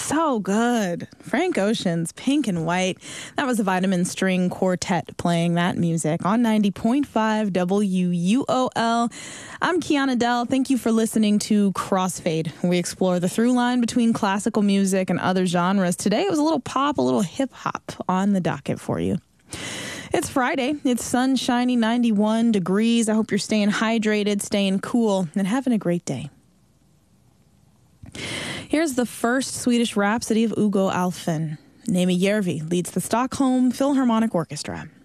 So good. Frank Ocean's Pink and White. That was the Vitamin String Quartet playing that music on 90.5 WUOL. I'm Kiana Dell. Thank you for listening to Crossfade. We explore the through line between classical music and other genres. Today it was a little pop, a little hip hop on the docket for you. It's Friday. It's sunshiny, 91 degrees. I hope you're staying hydrated, staying cool, and having a great day. Here's the first Swedish Rhapsody of Hugo Alfvén. Nemi Järvi leads the Stockholm Philharmonic Orchestra.